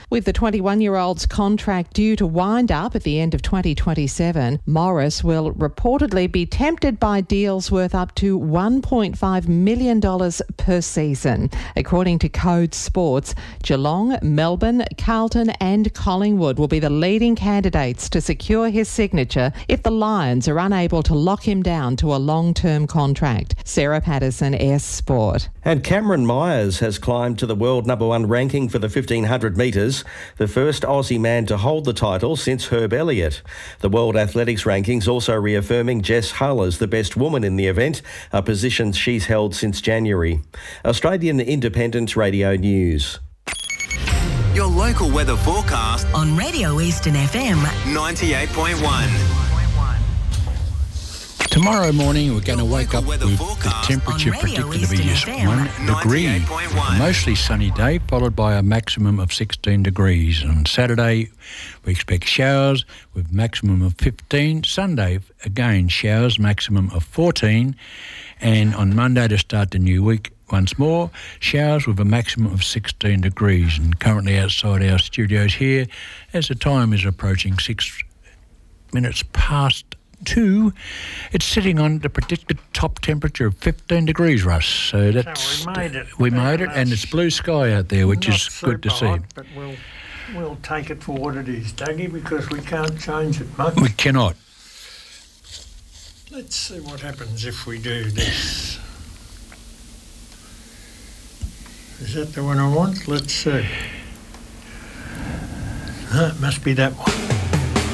With the 21-year-old's contract due to wind up at the end of 2027, Morris will reportedly be tempted by deals worth up to $1.5 million per season. According to Code Sports, Geelong, Melbourne, Carlton and Collingwood will be the leading candidates to secure his signature if the Lions are unable to lock him down to a long-term contract. Sarah Patterson, S Sport. And Cameron Myers has climbed to the world #1 ranking for the 1500 metres, the first Aussie man to hold the title since Herb Elliott. The World Athletics rankings also reaffirming Jess Hull as the best woman in the event, a position she's held since January. Australian Independent Radio News. Your local weather forecast on Radio Eastern FM 98.1. Tomorrow morning we're going to wake up with the temperature predicted to be just 1 degree. A mostly sunny day followed by a maximum of 16 degrees. On Saturday we expect showers with maximum of 15. Sunday again showers, maximum of 14. And on Monday to start the new week, once more, showers with a maximum of 16 degrees. And currently outside our studios here, as the time is approaching 6 minutes past 2, it's sitting on the predicted top temperature of 15 degrees, Russ. So that's so we made it. We made it, and it's blue sky out there, which is good to see. Hot, but we'll take it for what it is, Dougie, because we can't change it much. We cannot. Let's see what happens if we do this. Is that the one I want? Let's see. No, it must be that one.